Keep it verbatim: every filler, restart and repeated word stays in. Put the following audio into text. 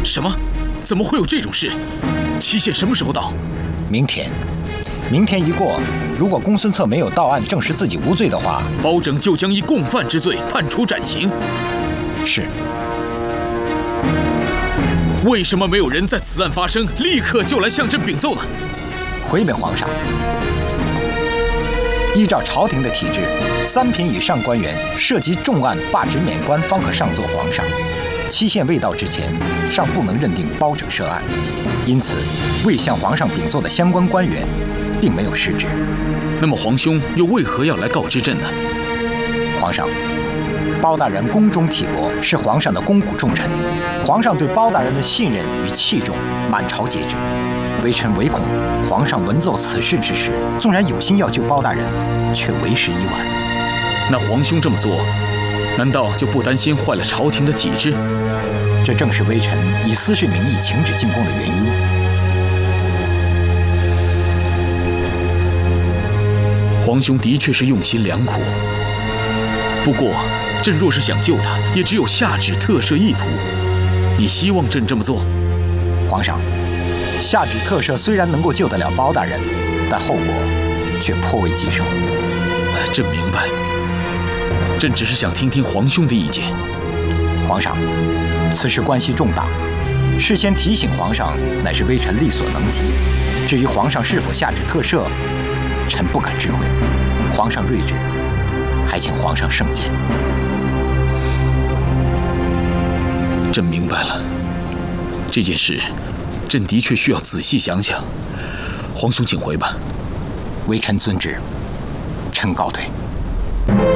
什么？怎么会有这种事？期限什么时候到？ 明天。明天一过，如果公孙策没有到案证实自己无罪的话， 包拯就将以共犯之罪判处斩刑。 是。 为什么没有人在此案发生立刻就来向朕禀奏呢？ 回禀皇上，依照朝廷的体制，三品以上官员涉及重案罢职免官方可上奏皇上。期限未到之前，尚不能认定包拯涉案，因此未向皇上禀奏的相关官员，并没有失职。 那么皇兄又为何要来告知朕呢？ 皇上，包大人宫中体薄，是皇上的肱骨重臣，皇上对包大人的信任与器重，满朝皆知。微臣唯恐皇上闻奏此事之时，纵然有心要救包大人，却为时已晚。 那皇兄这么做，难道就不担心坏了朝廷的体制？ 这正是微臣以私事名义请旨进宫的原因。 皇兄的确是用心良苦，不过朕若是想救他，也只有下旨特赦一途。你希望朕这么做？ 皇上，下旨特赦虽然能够救得了包大人，但后果却颇为棘手。 朕明白，朕只是想听听皇兄的意见。 皇上，此事关系重大，事先提醒皇上乃是微臣力所能及。至于皇上是否下旨特赦，臣不敢知会。皇上睿智，还请皇上圣鉴。 朕明白了，这件事，朕的确需要仔细想想。皇兄请回吧。 微臣遵旨，臣告退。